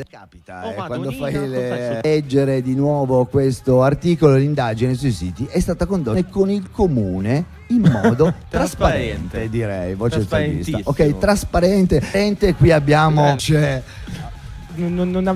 capita Madonnina, quando fai leggere di nuovo questo articolo, l'indagine sui siti è stata condotta con il comune in modo trasparente, direi, voce intervista. Ok, trasparente. Qui abbiamo